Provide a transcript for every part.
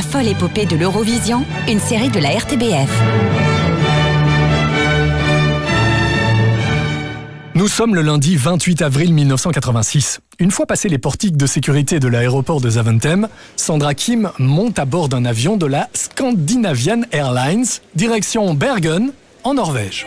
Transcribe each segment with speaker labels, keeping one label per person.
Speaker 1: folle épopée de l'Eurovision, une série de la RTBF.
Speaker 2: Nous sommes le lundi 28 avril 1986. Une fois passé les portiques de sécurité de l'aéroport de Zaventem, Sandra Kim monte à bord d'un avion de la Scandinavian Airlines, direction Bergen, en Norvège.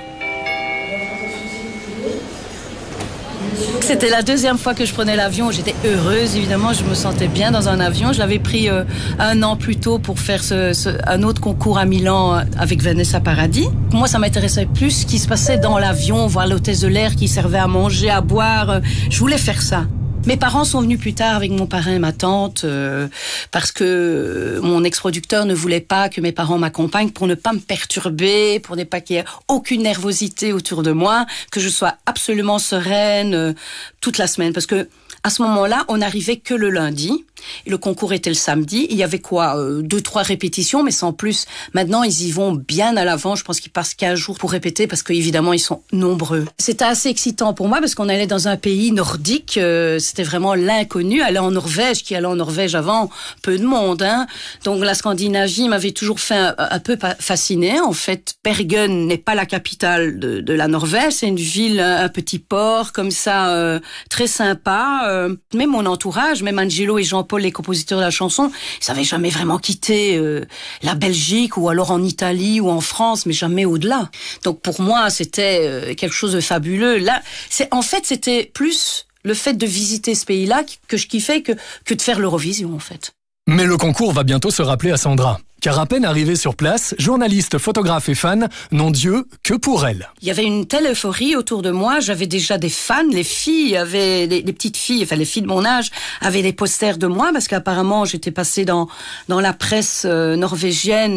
Speaker 3: C'était la deuxième fois que je prenais l'avion. J'étais heureuse, évidemment. Je me sentais bien dans un avion. Je l'avais pris 1 an plus tôt pour faire un autre concours à Milan avec Vanessa Paradis. Moi, ça m'intéressait plus ce qui se passait dans l'avion, voir l'hôtesse de l'air qui servait à manger, à boire. Je voulais faire ça. Mes parents sont venus plus tard avec mon parrain et ma tante parce que mon ex-producteur ne voulait pas que mes parents m'accompagnent pour ne pas me perturber, pour ne pas qu'il y ait aucune nervosité autour de moi, que je sois absolument sereine toute la semaine. Parce que à ce moment-là, on n'arrivait que le lundi. Et le concours était le samedi. Il y avait 2-3 répétitions, mais sans plus. Maintenant, ils y vont bien à l'avant. Je pense qu'ils passent 15 jours pour répéter parce qu'évidemment, ils sont nombreux. C'était assez excitant pour moi parce qu'on allait dans un pays nordique. C'était vraiment l'inconnu. Aller en Norvège, qui allait en Norvège avant, peu de monde. Donc la Scandinavie m'avait toujours fait un peu fasciner. En fait, Bergen n'est pas la capitale de la Norvège. C'est une ville, un petit port comme ça, très sympa. Même mon entourage, même Angelo et Jean-Paul, les compositeurs de la chanson, ils n'avaient jamais vraiment quitté la Belgique ou alors en Italie ou en France, mais jamais au-delà. Donc pour moi, c'était quelque chose de fabuleux. Là, c'était plus le fait de visiter ce pays-là que je kiffais que de faire l'Eurovision, en fait.
Speaker 2: Mais le concours va bientôt se rappeler à Sandra. Car à peine arrivée sur place, journalistes, photographes et fans n'ont Dieu que pour elle.
Speaker 3: Il y avait une telle euphorie autour de moi. J'avais déjà des fans. Les filles avaient, les petites filles, enfin les filles de mon âge, avaient des posters de moi parce qu'apparemment j'étais passée dans la presse norvégienne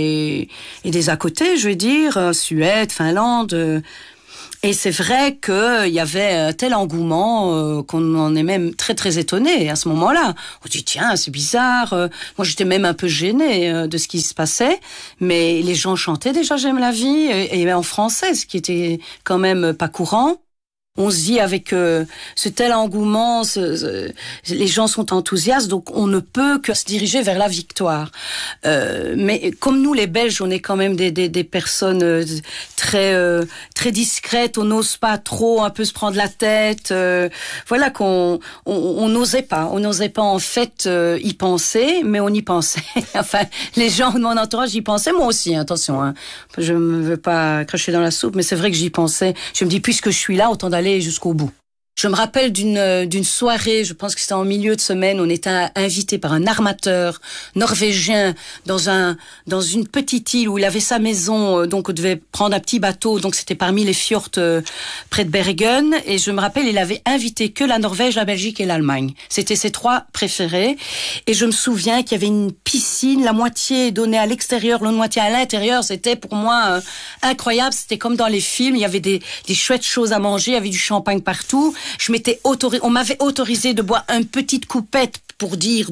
Speaker 3: et des à côté, je veux dire, Suède, Finlande. Et c'est vrai qu'il y avait un tel engouement qu'on en est même très très étonné à ce moment-là. On dit tiens, c'est bizarre. Moi j'étais même un peu gênée de ce qui se passait, mais les gens chantaient déjà J'aime la vie et en français, ce qui était quand même pas courant. On se dit avec ce tel engouement, les gens sont enthousiastes, donc on ne peut que se diriger vers la victoire. Mais comme nous, les Belges, on est quand même des personnes très très discrètes. On n'ose pas trop un peu se prendre la tête. Voilà qu'on on n'osait pas. On n'osait pas en fait y penser, mais on y pensait. Enfin, les gens de mon entourage y pensaient, moi aussi. Attention, je ne veux pas cracher dans la soupe, mais c'est vrai que j'y pensais. Je me dis puisque je suis là, autant d'aller jusqu'au bout. Je me rappelle d'une soirée, je pense que c'était en milieu de semaine, on était invité par un armateur norvégien dans une petite île où il avait sa maison, donc on devait prendre un petit bateau, donc c'était parmi les fjords près de Bergen, et je me rappelle, il avait invité que la Norvège, la Belgique et l'Allemagne. C'était ses 3 préférés, et je me souviens qu'il y avait une piscine, la moitié donnée à l'extérieur, l'autre moitié à l'intérieur. C'était pour moi incroyable, c'était comme dans les films, il y avait des chouettes choses à manger, il y avait du champagne partout. On m'avait autorisé de boire une petite coupette pour dire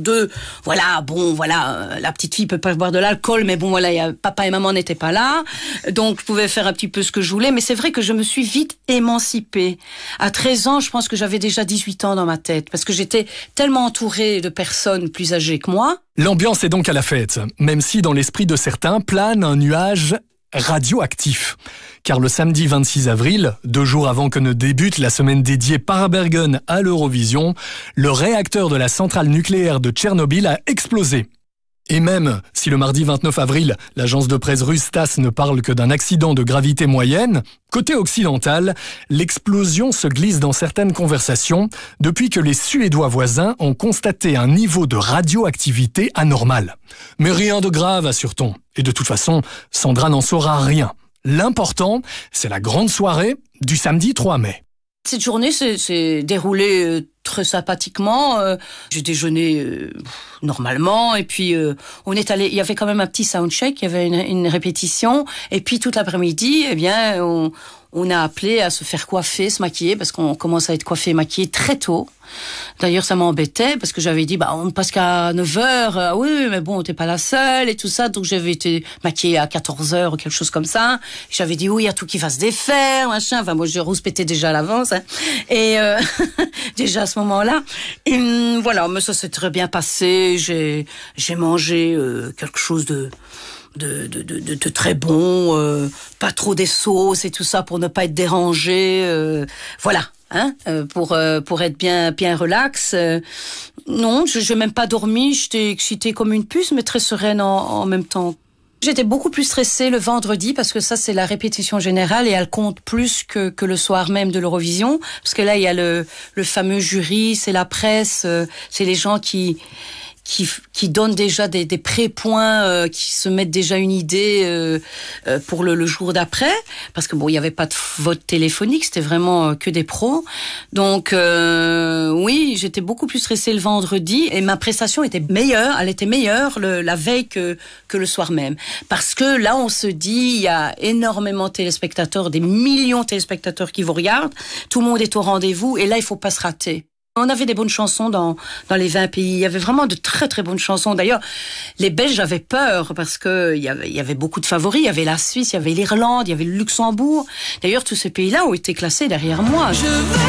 Speaker 3: la petite fille peut pas boire de l'alcool, mais bon, voilà, papa et maman n'étaient pas là, donc je pouvais faire un petit peu ce que je voulais, mais c'est vrai que je me suis vite émancipée. À 13 ans, je pense que j'avais déjà 18 ans dans ma tête, parce que j'étais tellement entourée de personnes plus âgées que moi.
Speaker 2: L'ambiance est donc à la fête, même si dans l'esprit de certains plane un nuage radioactif. Car le samedi 26 avril, 2 jours avant que ne débute la semaine dédiée par Bergen à l'Eurovision, le réacteur de la centrale nucléaire de Tchernobyl a explosé. Et même si le mardi 29 avril, l'agence de presse russe TASS ne parle que d'un accident de gravité moyenne, côté occidental, l'explosion se glisse dans certaines conversations depuis que les Suédois voisins ont constaté un niveau de radioactivité anormal. Mais rien de grave, assure-t-on. Et de toute façon, Sandra n'en saura rien. L'important, c'est la grande soirée du samedi 3 mai.
Speaker 3: Cette journée s'est déroulée très sympathiquement. J'ai déjeuné normalement et puis on est allé. Il y avait quand même un petit soundcheck, il y avait une répétition et puis toute l'après-midi, on a appelé à se faire coiffer, se maquiller parce qu'on commence à être coiffé et maquillé très tôt. D'ailleurs, ça m'embêtait parce que j'avais dit, on ne passe qu'à 9h. Oui, mais bon, t'es pas la seule et tout ça. Donc, j'avais été maquillée à 14h ou quelque chose comme ça. J'avais dit, oui, il y a tout qui va se défaire, machin. Enfin, moi, je rouspétais déjà à l'avance. Et déjà, à ce ce moment-là. Et voilà, mais ça s'est très bien passé. J'ai mangé quelque chose de très bon, pas trop des sauces et tout ça pour ne pas être dérangé. Voilà. Pour être bien relax. Non, je n'ai même pas dormi. J'étais excitée comme une puce, mais très sereine en même temps. J'étais beaucoup plus stressée le vendredi parce que ça, c'est la répétition générale et elle compte plus que le soir même de l'Eurovision. Parce que là, il y a le fameux jury, c'est la presse, c'est les gens qui donnent déjà des pré-points, qui se mettent déjà une idée pour le jour d'après, parce que bon, il y avait pas de vote téléphonique, c'était vraiment que des pros. Donc oui, j'étais beaucoup plus stressée le vendredi et ma prestation était meilleure, elle était meilleure la veille que le soir même, parce que là on se dit il y a énormément de téléspectateurs, des millions de téléspectateurs qui vous regardent, tout le monde est au rendez-vous et là il faut pas se rater. On avait des bonnes chansons dans les 20 pays. Il y avait vraiment de très très bonnes chansons. D'ailleurs, les Belges avaient peur parce que il y avait beaucoup de favoris. Il y avait la Suisse, il y avait l'Irlande, il y avait le Luxembourg. D'ailleurs, tous ces pays-là ont été classés derrière moi.